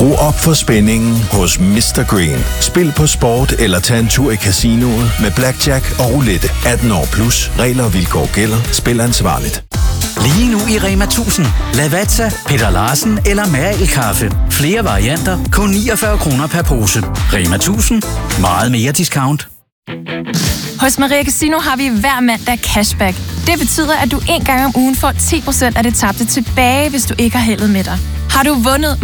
Skru op for spændingen hos Mr. Green. Spil på sport eller tag en tur i casinoet med blackjack og roulette. 18 år plus. Regler og vilkår gælder. Spil ansvarligt. Lige nu i Rema 1000. Lavazza, Peter Larsen eller Mærel Kaffe. Flere varianter, kun 49 kroner per pose. Rema 1000. Meget mere discount. Hos Maria Casino har vi hver mandag cashback. Det betyder, at du en gang om ugen får 10% af det tabte tilbage, hvis du ikke har heldet med dig. Har du vundet